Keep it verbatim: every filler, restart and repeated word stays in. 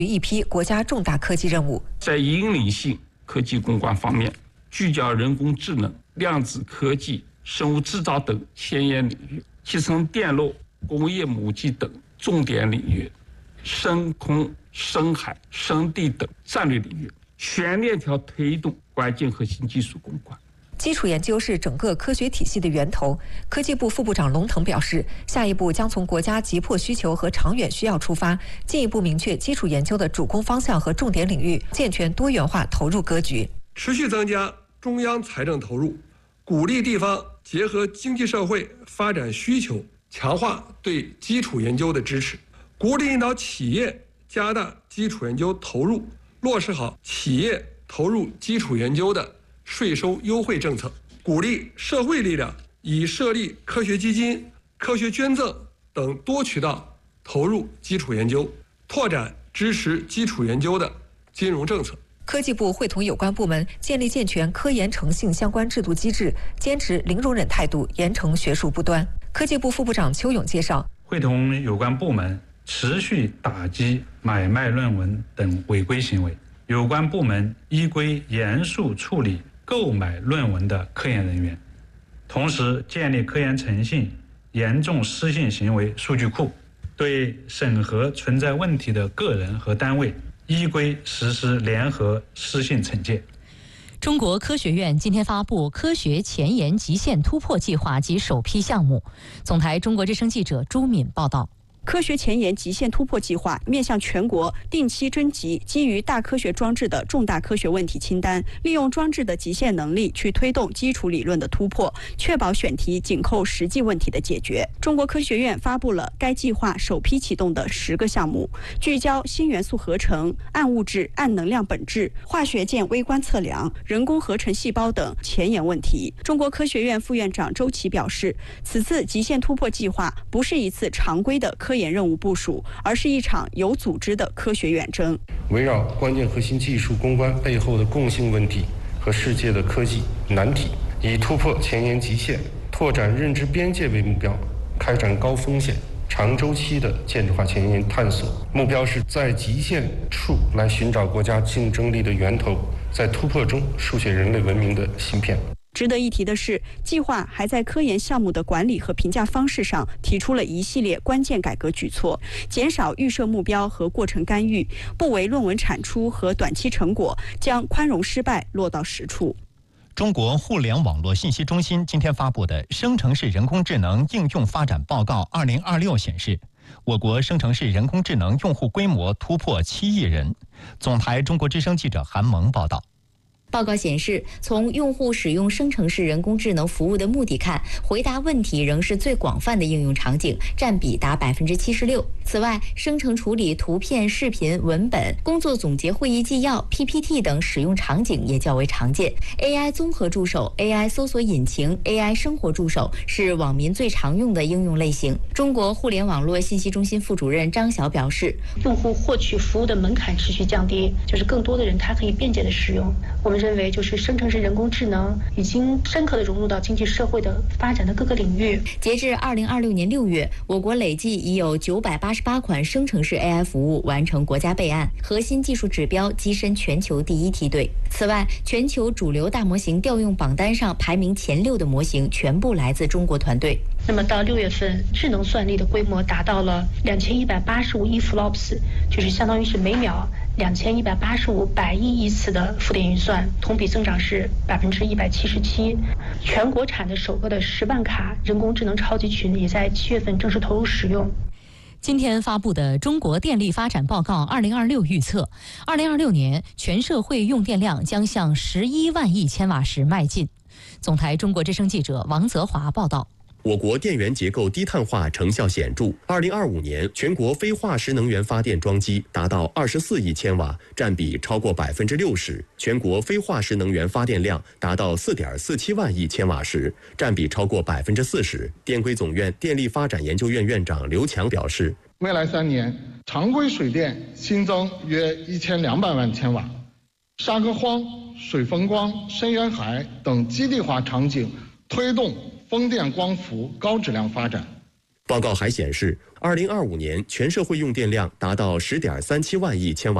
一批国家重大科技任务。 在引领性科技攻关方面，聚焦人工智能、量子科技、生物制造等前沿领域，集成电路、工业母机等重点领域，深空、深海、深地等战略领域，全链条推动关键核心技术攻关。 基础研究是整个科学体系的源头。科技部副部长龙腾表示，下一步将从国家急迫需求和长远需要出发，进一步明确基础研究的主攻方向和重点领域，健全多元化投入格局。 持续增加中央财政投入，鼓励地方结合经济社会发展需求，强化对基础研究的支持，鼓励引导企业加大基础研究投入，落实好企业投入基础研究的税收优惠政策，鼓励社会力量以设立科学基金、科学捐赠等多渠道投入基础研究，拓展支持基础研究的金融政策。 科技部会同有关部门建立健全科研诚信相关制度机制，坚持零容忍态度，严惩学术不端。科技部副部长邱勇介绍， 会同有关部门持续打击买卖论文等违规行为，有关部门依规严肃处理购买论文的科研人员，同时建立科研诚信严重失信行为数据库，对审核存在问题的个人和单位依规实施联合失信惩戒。 中国科学院今天发布科学前沿极限突破计划及首批项目。总台中国之声记者朱敏报道。 科学前沿极限突破计划面向全国定期征集基于大科学装置的重大科学问题清单，利用装置的极限能力去推动基础理论的突破，确保选题紧扣实际问题的解决。中国科学院发布了该计划首批启动的十个项目，聚焦新元素合成、暗物质、暗能量本质、化学键微观测量、人工合成细胞等前沿问题。中国科学院副院长周琦表示，此次极限突破计划不是一次常规的科科研任务部署，而是一场有组织的科学远征。 围绕关键核心技术攻关背后的共性问题和世界的科技难题，以突破前沿极限、拓展认知边界为目标，开展高风险、长周期的建制化前沿探索。目标是在极限处来寻找国家竞争力的源头，在突破中书写人类文明的芯片。 值得一提的是，计划还在科研项目的管理和评价方式上提出了一系列关键改革举措，减少预设目标和过程干预，不为论文产出和短期成果，将宽容失败落到实处。 中国互联网络信息中心今天发布的生成式人工智能应用发展报告二零二六显示，我国生成式人工智能用户规模突破七亿人。总台中国之声记者韩萌报道。 报告显示，从用户使用生成式人工智能服务的目的看，回答问题仍是最广泛的应用场景，占比达百分之七十六。此外，生成处理图片、视频、文本、工作总结会议纪要、P P T 等使用场景也较为常见。A I 综合助手、A I 搜索引擎、A I 生活助手是网民最常用的应用类型。中国互联网络信息中心副主任张晓表示， 用户获取服务的门槛持续降低，就是更多的人他可以便捷的使用。我们认为，就是生成式人工智能已经深刻地融入到经济社会的发展的各个领域。 截至二零二六年六月，我国累计已有九百八十八款生成式 A I 服务完成国家备案，核心技术指标跻身全球第一梯队。此外，全球主流大模型调用榜单上排名前六的模型全部来自中国团队。 那么到六月份，智能算力的规模达到了两千一百八十五亿 flops， 就是相当于是每秒两千一百八十五百亿亿次的负电运算，同比增长是百分之一百七十七。全国产的首个的十万卡人工智能超级群也在七月份正式投入使用。 今天发布的《中国电力发展报告二零二六》预测，二零二六年全社会用电量将向十一万亿千瓦时迈进。总台中国之声记者王泽华报道。 我国电源结构低碳化成效显著。二零二五年，全国非化石能源发电装机达到二十四亿千瓦，占比超过百分之六十。全国非化石能源发电量达到四点四七万亿千瓦时，占比超过百分之四十。电规总院电力发展研究院院长刘强表示， 未来三年，常规水电新增约一千两百万千瓦，沙壳荒、水风光、深渊海等基地化场景推动风电光伏高质量发展。 报告还显示，二零二五年全社会用电量达到十点三七万亿千瓦。